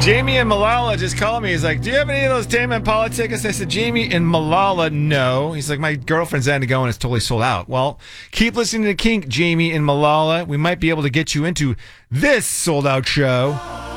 Jamie and Malala just called me. He's like, do you have any of those Tame Impala tickets? I said, Jamie and Malala, no. He's like, my girlfriend's had to go and it's totally sold out. Well, keep listening to Kink, Jamie and Malala. We might be able to get you into this sold out show.